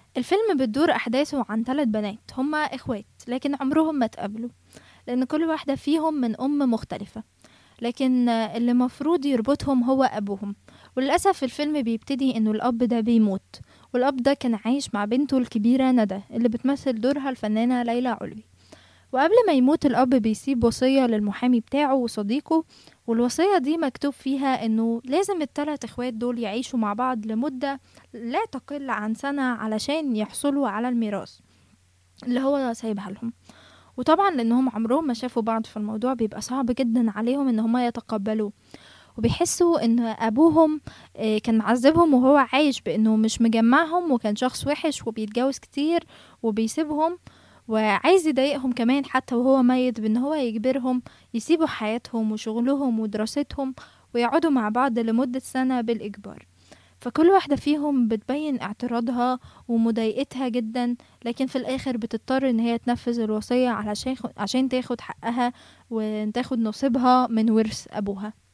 الفيلم بتدور أحداثه عن 3 بنات هما إخوات لكن عمرهم ما اتقابلوا، لأن كل واحدة فيهم من أم مختلفة، لكن اللي مفروض يربطهم هو أبوهم. وللأسف الفيلم بيبتدي إنه الأب ده بيموت، والأب ده كان عايش مع بنته الكبيرة ندى اللي بتمثل دورها الفنانة ليلى علوي. وقبل ما يموت الأب بيسيب وصية للمحامي بتاعه وصديقه، والوصية دي مكتوب فيها إنه لازم التلات إخوات دول يعيشوا مع بعض لمدة لا تقل عن سنة علشان يحصلوا على الميراث اللي هو سايبها لهم. وطبعا لأنهم عمرهم ما شافوا بعض، في الموضوع بيبقى صعب جدا عليهم إن هما يتقبلوه، وبيحسوا إن أبوهم كان معذبهم وهو عايش بإنه مش مجمعهم، وكان شخص وحش وبيتجوز كتير وبيسيبهم، وعايز يضايقهم كمان حتى وهو ميت بإن هو يجبرهم يسيبوا حياتهم وشغلهم ودراستهم ويقعدوا مع بعض لمدة سنة بالإجبار. فكل واحدة فيهم بتبين اعتراضها ومضايقتها جدا، لكن في الآخر بتضطر إن هي تنفذ الوصية عشان تاخد حقها وتاخد نصيبها من ورث أبوها.